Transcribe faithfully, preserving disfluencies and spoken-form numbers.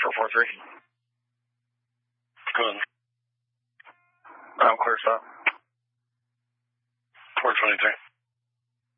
four four three. Go ahead. I'm clear stop. four twenty-three.